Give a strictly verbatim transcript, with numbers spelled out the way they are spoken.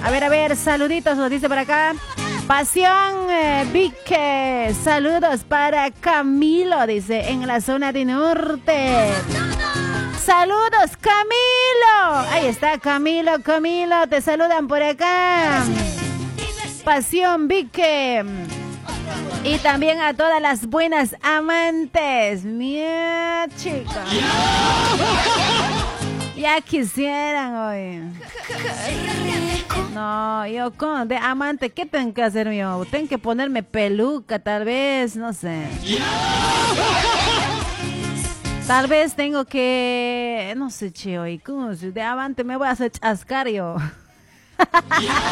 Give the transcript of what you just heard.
A ver, a ver, saluditos, nos dice por acá. Pasión, eh, Vique. Saludos para Camilo, dice, en la zona de norte. Saludos, Camilo. Ahí está, Camilo, Camilo. Te saludan por acá. Pasión, Vique. Y también a todas las buenas amantes. Mira, chicos. Ya quisieran hoy. No, yo con de amante, ¿qué tengo que hacer yo? Tengo que ponerme peluca, tal vez, no sé. Tal vez tengo que, no sé, che, hoy, ¿cómo? De amante me voy a hacer chascar yo.